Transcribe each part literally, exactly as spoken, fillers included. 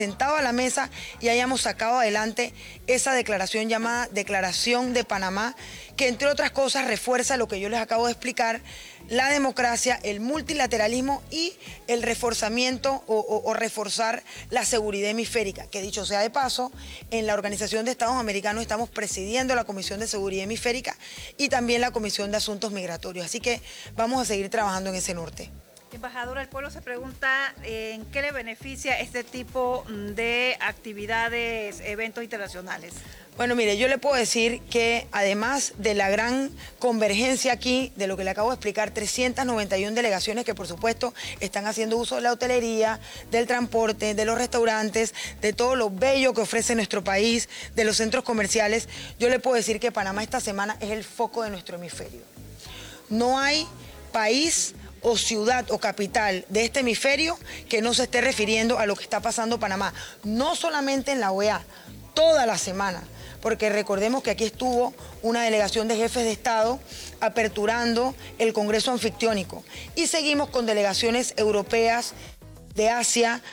sentado a la mesa y hayamos sacado adelante esa declaración llamada Declaración de Panamá, que entre otras cosas refuerza lo que yo les acabo de explicar, la democracia, el multilateralismo y el reforzamiento o, o, o reforzar la seguridad hemisférica, que dicho sea de paso, en la Organización de Estados Americanos estamos presidiendo la Comisión de Seguridad Hemisférica y también la Comisión de Asuntos Migratorios, así que vamos a seguir trabajando en ese norte. Embajadora, el pueblo se pregunta eh, en qué le beneficia este tipo de actividades, eventos internacionales. Bueno, mire, yo le puedo decir que además de la gran convergencia aquí, de lo que le acabo de explicar, trescientas noventa y una delegaciones que por supuesto están haciendo uso de la hotelería, del transporte, de los restaurantes, de todo lo bello que ofrece nuestro país, de los centros comerciales, yo le puedo decir que Panamá esta semana es el foco de nuestro hemisferio. No hay país o ciudad o capital de este hemisferio que no se esté refiriendo a lo que está pasando en Panamá, no solamente en la O E A, toda la semana, porque recordemos que aquí estuvo una delegación de jefes de Estado aperturando el Congreso Anfictiónico y seguimos con delegaciones europeas, de Asia,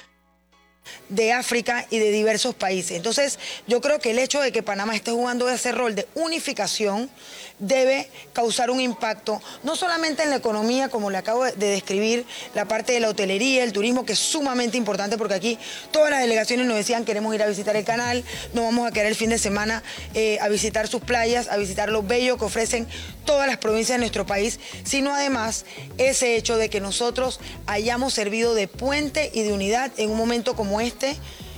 de África y de diversos países. Entonces, yo creo que el hecho de que Panamá esté jugando ese rol de unificación debe causar un impacto, no solamente en la economía, como le acabo de describir, la parte de la hotelería, el turismo, que es sumamente importante, porque aquí todas las delegaciones nos decían queremos ir a visitar el canal, nos vamos a quedar el fin de semana eh, a visitar sus playas, a visitar lo bello que ofrecen todas las provincias de nuestro país, sino además ese hecho de que nosotros hayamos servido de puente y de unidad en un momento como este,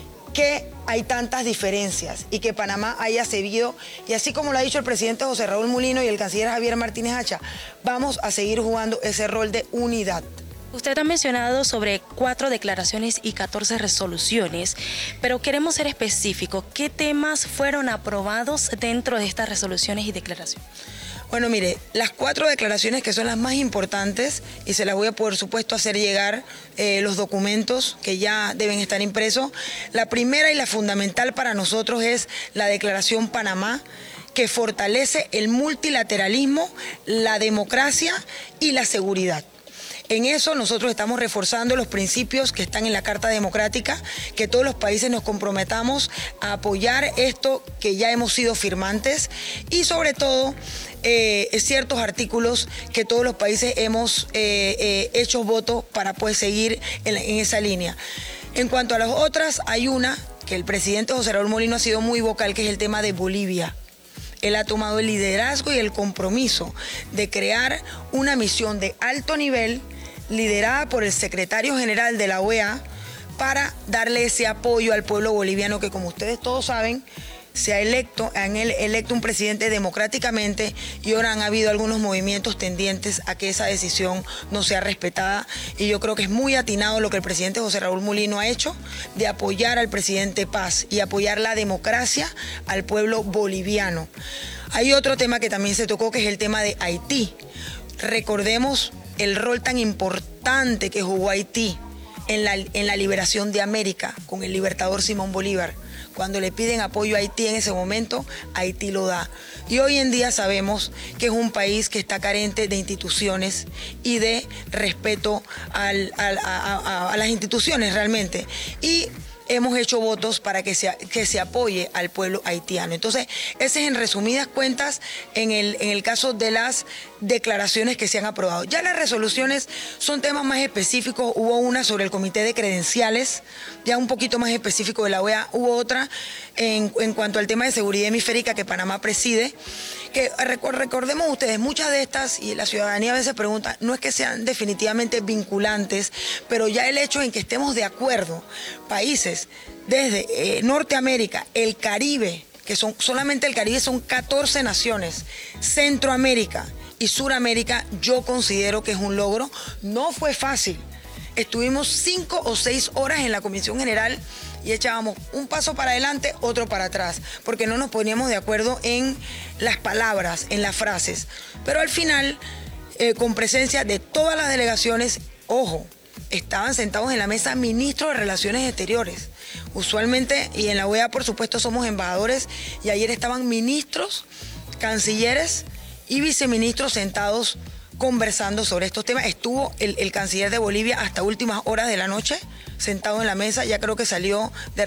que hay tantas diferencias y que Panamá haya seguido, y así como lo ha dicho el presidente José Raúl Mulino y el canciller Javier Martínez Hacha, vamos a seguir jugando ese rol de unidad. Usted ha mencionado sobre cuatro declaraciones y catorce resoluciones, pero queremos ser específicos. ¿Qué temas fueron aprobados dentro de estas resoluciones y declaraciones? Bueno, mire, las cuatro declaraciones que son las más importantes, y se las voy a por supuesto hacer llegar eh, los documentos que ya deben estar impresos. La primera y la fundamental para nosotros es la Declaración Panamá, que fortalece el multilateralismo, la democracia y la seguridad. En eso nosotros estamos reforzando los principios que están en la Carta Democrática, que todos los países nos comprometamos a apoyar esto que ya hemos sido firmantes y sobre todo eh, ciertos artículos que todos los países hemos eh, eh, hecho voto para pues, seguir en, en esa línea. En cuanto a las otras, hay una que el presidente José Raúl Mulino ha sido muy vocal, que es el tema de Bolivia. Él ha tomado el liderazgo y el compromiso de crear una misión de alto nivel liderada por el secretario general de la O E A para darle ese apoyo al pueblo boliviano que, como ustedes todos saben, se ha electo, han electo un presidente democráticamente y ahora han habido algunos movimientos tendientes a que esa decisión no sea respetada, y yo creo que es muy atinado lo que el presidente José Raúl Mulino ha hecho de apoyar al presidente Paz y apoyar la democracia al pueblo boliviano. Hay otro tema que también se tocó, que es el tema de Haití. Recordemos el rol tan importante que jugó Haití en la, en la liberación de América con el libertador Simón Bolívar. Cuando le piden apoyo a Haití en ese momento, Haití lo da. Y hoy en día sabemos que es un país que está carente de instituciones y de respeto al, al, a, a, a las instituciones realmente. Y hemos hecho votos para que se, que se apoye al pueblo haitiano. Entonces, ese es en resumidas cuentas en el, en el caso de las declaraciones que se han aprobado. Ya las resoluciones son temas más específicos. Hubo una sobre el comité de credenciales, ya un poquito más específico de la O E A. Hubo otra en, en cuanto al tema de seguridad hemisférica que Panamá preside, que recordemos ustedes, muchas de estas, y la ciudadanía a veces pregunta, no es que sean definitivamente vinculantes, pero ya el hecho en que estemos de acuerdo, países desde eh, Norteamérica, el Caribe, que son solamente el Caribe son catorce naciones, Centroamérica y Suramérica, yo considero que es un logro. No fue fácil. Estuvimos cinco o seis horas en la Comisión General y echábamos un paso para adelante, otro para atrás, porque no nos poníamos de acuerdo en las palabras, en las frases. Pero al final, eh, con presencia de todas las delegaciones, ojo, estaban sentados en la mesa ministros de Relaciones Exteriores. Usualmente, y en la O E A por supuesto somos embajadores, y ayer estaban ministros, cancilleres y viceministros sentados conversando sobre estos temas. Estuvo el, el canciller de Bolivia hasta últimas horas de la noche sentado en la mesa, ya creo que salió de